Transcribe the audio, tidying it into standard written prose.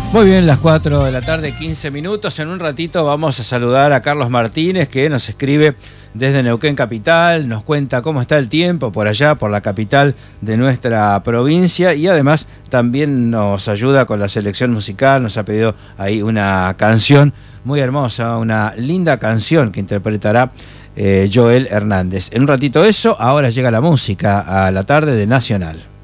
Muy bien, las 4 de la tarde, 15 minutos. En un ratito vamos a saludar a Carlos Martínez, que nos escribe desde Neuquén Capital, nos cuenta cómo está el tiempo por allá, por la capital de nuestra provincia, y además también nos ayuda con la selección musical. Nos ha pedido ahí una canción muy hermosa, una linda canción que interpretará Joel Hernández. En un ratito eso, ahora llega la música a la tarde de Nacional.